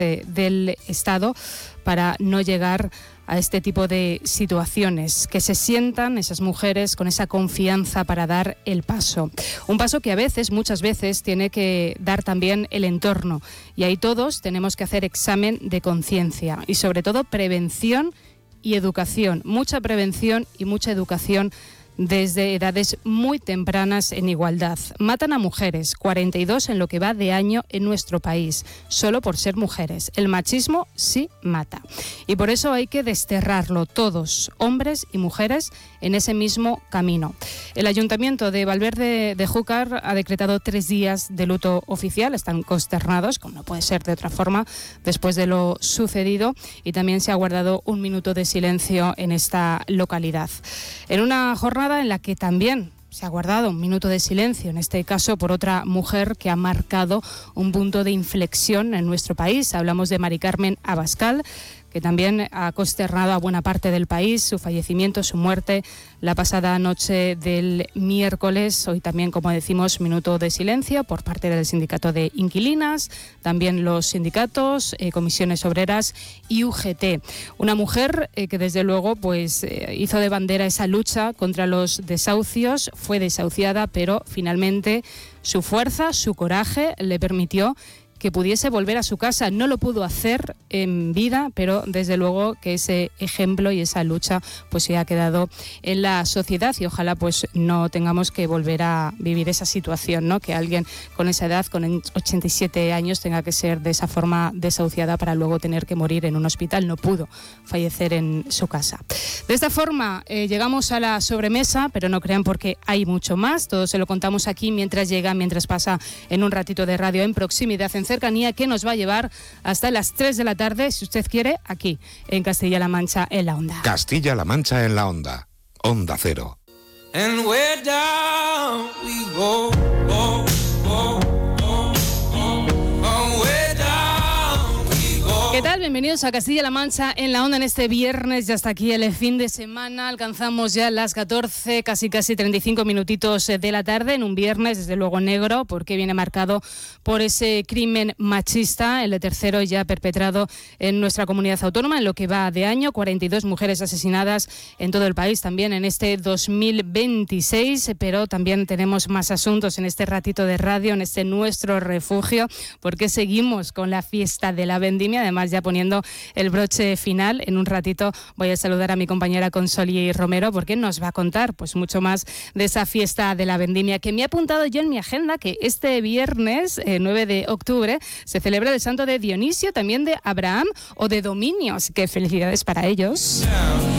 del Estado para no llegar a este tipo de situaciones, que se sientan esas mujeres con esa confianza para dar el paso. Un paso que muchas veces, tiene que dar también el entorno. Y ahí todos tenemos que hacer examen de conciencia y sobre todo prevención y educación. Mucha prevención y mucha educación desde edades muy tempranas en igualdad. Matan a mujeres, 42 en lo que va de año en nuestro país, solo por ser mujeres. El machismo sí mata. Y por eso hay que desterrarlo todos, hombres y mujeres, en ese mismo camino. El Ayuntamiento de Valverde de Júcar ha decretado 3 días de luto oficial. Están consternados, como no puede ser de otra forma, después de lo sucedido, y también se ha guardado 1 minuto de silencio en esta localidad. En una jornada en la que también se ha guardado 1 minuto de silencio, en este caso por otra mujer que ha marcado un punto de inflexión en nuestro país. Hablamos de Mari Carmen Abascal, que también ha consternado a buena parte del país. Su fallecimiento, su muerte, la pasada noche del miércoles. Hoy también, como decimos, minuto de silencio por parte del sindicato de inquilinas, también los sindicatos, comisiones obreras y UGT. Una mujer que desde luego hizo de bandera esa lucha contra los desahucios. Fue desahuciada, pero finalmente su fuerza, su coraje le permitió que pudiese volver a su casa. No lo pudo hacer en vida, pero desde luego que ese ejemplo y esa lucha se ha quedado en la sociedad, y ojalá no tengamos que volver a vivir esa situación, ¿no? Que alguien con esa edad, con 87 años, tenga que ser de esa forma desahuciada para luego tener que morir en un hospital. No pudo fallecer en su casa. De esta forma llegamos a la sobremesa, pero no crean, porque hay mucho más. Todo se lo contamos aquí mientras pasa en un ratito de radio en proximidad, en cercanía, que nos va a llevar hasta las 3 de la tarde, si usted quiere, aquí en Castilla-La Mancha en la Onda. Castilla-La Mancha en la Onda. Onda Cero. And where down we go, go, go, go, go, go, where down we go. ¿Qué tal? Bienvenidos a Castilla-La Mancha en la Onda en este viernes. Ya está aquí el fin de semana. Alcanzamos ya las 14, casi 35 minutitos de la tarde, en un viernes desde luego negro, porque viene marcado por ese crimen machista, el tercero ya perpetrado en nuestra comunidad autónoma en lo que va de año. 42 mujeres asesinadas en todo el país también en este 2026, pero también tenemos más asuntos en este ratito de radio, en este nuestro refugio, porque seguimos con la fiesta de la vendimia, además ya poniendo el broche final. En un ratito voy a saludar a mi compañera Consoli Romero, porque nos va a contar mucho más de esa fiesta de la vendimia, que me he apuntado yo en mi agenda, que este viernes 9 de octubre se celebra el santo de Dionisio, también de Abraham o de Dominio, así que felicidades para ellos.